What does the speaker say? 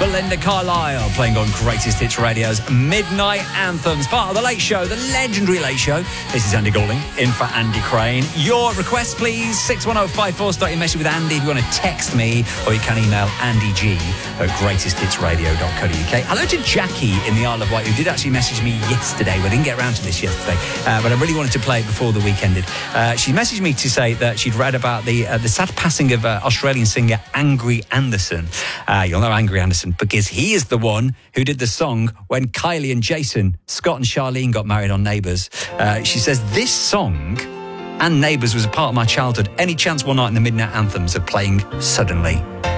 Belinda Carlisle playing on Greatest Hits Radio's Midnight Anthems, part of The Late Show, the legendary Late Show. This is Andy Goulding, in for Andy Crane. Your request, please, 61054. Start your message with Andy if you want to text me, or you can email andyg@greatesthitsradio.co.uk. Hello to Jackie in the Isle of Wight, who did actually message me yesterday. We didn't get around to this yesterday, but I really wanted to play it before the week ended. She messaged me to say that she'd read about the sad passing of Australian singer Angry Anderson. You'll know Angry Anderson because he is the one who did the song when Kylie and Jason, Scott and Charlene got married on Neighbours. She says, this song and Neighbours was a part of my childhood. Any chance one night in the Midnight Anthems of playing suddenly?